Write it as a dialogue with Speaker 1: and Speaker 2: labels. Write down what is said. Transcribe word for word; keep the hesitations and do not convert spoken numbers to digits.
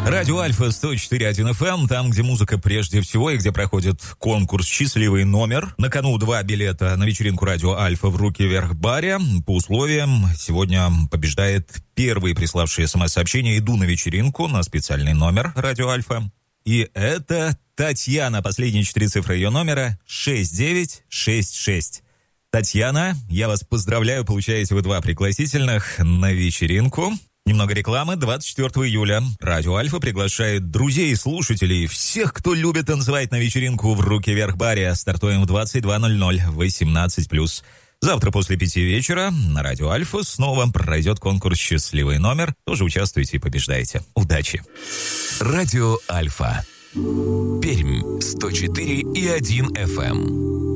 Speaker 1: Радио Альфа сто четыре точка один эф эм, там, где музыка прежде всего и где проходит конкурс «Счастливый номер». На кону два билета на вечеринку Радио Альфа в «Руки вверх» баре. По условиям сегодня побеждает первый приславший смс-сообщение «Иду на вечеринку» на специальный номер Радио Альфа. И это Татьяна, последние четыре цифры ее номера шесть девять шесть шесть. Татьяна, я вас поздравляю, получаете вы два пригласительных на вечеринку. Немного рекламы. двадцать четвёртого июля Радио Альфа приглашает друзей и слушателей, всех, кто любит танцевать на вечеринку в «Руки вверх» баре. Стартуем в двадцать два ноль ноль, восемнадцать плюс. Завтра после пяти вечера на Радио Альфа снова пройдет конкурс «Счастливый номер». Тоже участвуйте и побеждайте. Удачи!
Speaker 2: Радио Альфа. Пермь сто четыре и один эф эм.